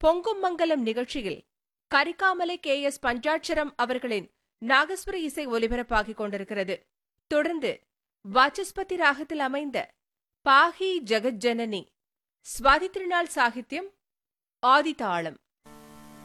பொங்கும் மங்கலம் நிகழ்ச்சியில் கரிகாமலை கே.எஸ். பஞ்சாட்சரம் அவர்களின் நாகஸ்வர இசை ஒலிபரப்பாகிக் கொண்டிருக்கிறது. தொடர்ந்து வாசஸ்பதி ராகத்தில் அமைந்த பாஹி ஜெகஜ்ஜனனி, சுவாதி திருநாள் சாகித்யம், ஆதி தாளம்.